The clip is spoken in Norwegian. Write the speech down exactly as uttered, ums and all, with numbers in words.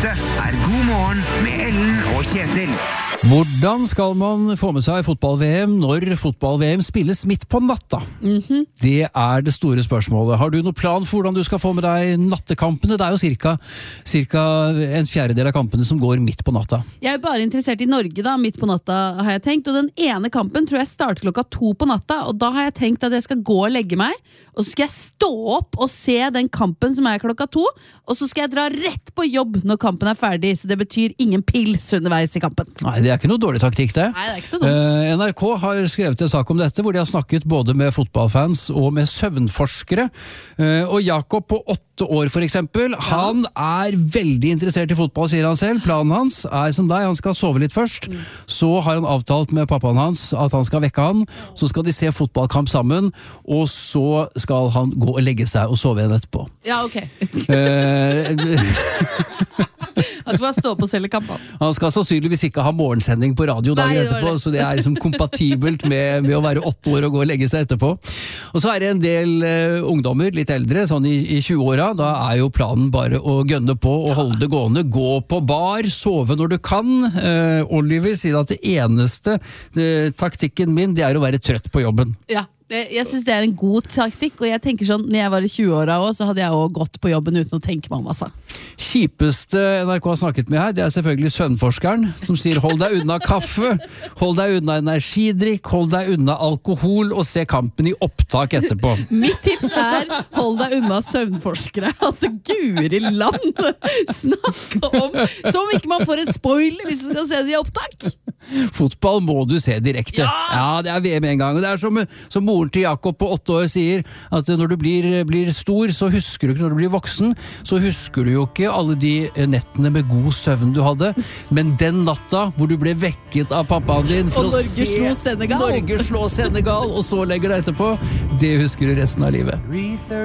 Dette er God morgen med Ellen og Kjetil. Hvordan skal man få med seg fotball-V M når fotball-V M spilles midt på natta? Mm-hmm. Det er det store spørsmålet. Har du noen plan for hvordan du skal få med deg nattekampene? Det er jo cirka, cirka en fjerdedel av kampene som går midt på natta. Jeg er bare interessert i Norge da, midt på natta har jeg tenkt, og den ene kampen tror jeg starter klokka to på natta, og da har jeg tenkt at jeg skal gå og legge meg, og så skal jeg stå opp og se den kampen som er klokka to, og så skal jeg dra rett på jobb når kampen er ferdig, så det betyr ingen pils underveis i kampen. Nei, det er ikke noe dårlig taktikk det. Nei, det er ikke så dumt. Uh, N R K har skrevet en sak om dette, hvor de har snakket både med fotballfans og med søvnforskere, uh, og Jakob på åtte år for eksempel, ja. Han er veldig interessert i fotball, sier han selv. Planen hans er som deg, han skal sove litt først, mm. så har han avtalt med pappaen hans at han skal vekke han, så skal de se fotballkamp sammen, og så skal han gå og legge seg og sove igjen etterpå. Ja, ok. Han skal stå på selv i kampen. Han skal sannsynligvis ikke ha morgensending på radio dagen Nei, etterpå, det det. Så det er liksom kompatibelt med, med å være åtte år og gå og legge seg etterpå. Og så er det en del uh, ungdommer, litt eldre, sånn i, i tjue-åra, da er jo planen bare å gønne på og holde det gående, gå på bar, sove når du kan. Uh, Oliver sier at det eneste uh, taktikken min, det er å være trøtt på jobben. Ja. Jeg synes det er en god taktikk, og jeg tenker sånn, når jeg var i tjue-åra også, så hadde jeg også gått på jobben uten å tenke meg om masse. Kjipeste N R K har snakket med her, det er selvfølgelig søvnforskeren, som sier hold deg unna kaffe, hold deg unna energidrikk, hold deg unna alkohol, og se kampen i opptak etterpå. Mitt tips er, hold deg unna søvnforskere. Altså, guri land! Snakk om, som om ikke man får en spoiler hvis du skal se det i opptak. Fotball må du se direkte. Ja, ja det er V M en gang, og det er som, som moren til Jakob på åtte år sier, at når du blir, blir stor, så husker du ikke, når du blir voksen, så husker du jo ikke alle de nettene med god søvn du hadde, men den natta hvor du ble vekket av pappaen din for og å Norge se slå Senegal. Norge slå Senegal, og så legger deg etterpå, det husker du resten av livet.